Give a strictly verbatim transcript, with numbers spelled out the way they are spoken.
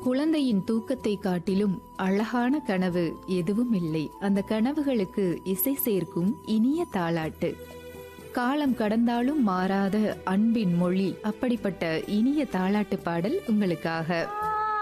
குழந்தையின் தூக்கத்தை காட்டிலும் அழகான கனவு எதுவும் இல்லை. அந்த கனவுகளுக்கு இசை சேர்க்கும் இனிய தாலாட்டு. காலம் கடந்தாலும் மாறாத அன்பின் மொழி. அப்படிப்பட்ட இனிய தாலாட்டு பாடல் உங்களுக்காக.